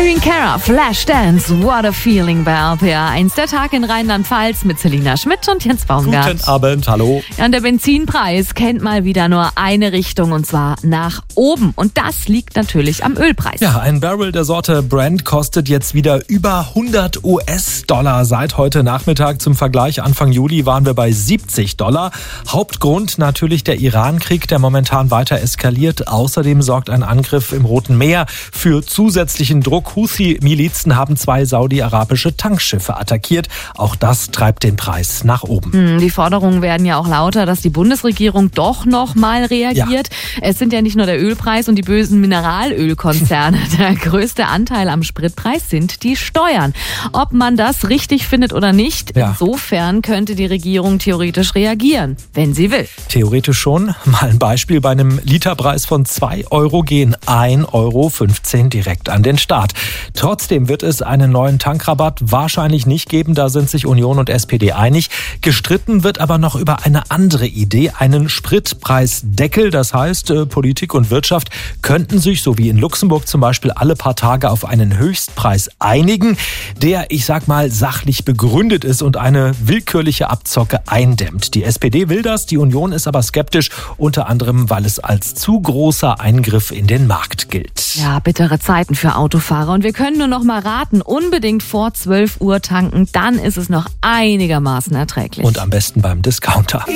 Irene Cara, Flashdance, What a Feeling bei RPA 1. Der Tag in Rheinland-Pfalz mit Selina Schmidt und Jens Baumgart. Guten Abend, hallo. Ja, und der Benzinpreis kennt mal wieder nur eine Richtung, und zwar nach oben. Und das liegt natürlich am Ölpreis. Ja, ein Barrel der Sorte Brent kostet jetzt wieder über 100 US-Dollar. Seit heute Nachmittag zum Vergleich Anfang Juli waren wir bei $70. Hauptgrund natürlich der Iran-Krieg, der momentan weiter eskaliert. Außerdem sorgt ein Angriff im Roten Meer für zusätzlichen Druck. Houthi-Milizen haben 2 saudi-arabische Tankschiffe attackiert. Auch das treibt den Preis nach oben. Die Forderungen werden ja auch lauter, dass die Bundesregierung doch noch mal reagiert. Ja. Es sind ja nicht nur der Ölpreis und die bösen Mineralölkonzerne. Der größte Anteil am Spritpreis sind die Steuern. Ob man das richtig findet oder nicht, insofern könnte die Regierung theoretisch reagieren, wenn sie will. Theoretisch schon. Mal ein Beispiel: Bei einem Literpreis von 2 Euro gehen 1,15 Euro direkt an den Staat. Trotzdem wird es einen neuen Tankrabatt wahrscheinlich nicht geben. Da sind sich Union und SPD einig. Gestritten wird aber noch über eine andere Idee, einen Spritpreisdeckel. Das heißt, Politik und Wirtschaft könnten sich, so wie in Luxemburg zum Beispiel, alle paar Tage auf einen Höchstpreis einigen, der, ich sag mal, sachlich begründet ist und eine willkürliche Abzocke eindämmt. Die SPD will das, die Union ist aber skeptisch, unter anderem, weil es als zu großer Eingriff in den Markt gilt. Ja, bittere Zeiten für Autofahrer. Und wir können nur noch mal raten, unbedingt vor 12 Uhr tanken, dann ist es noch einigermaßen erträglich. Und am besten beim Discounter.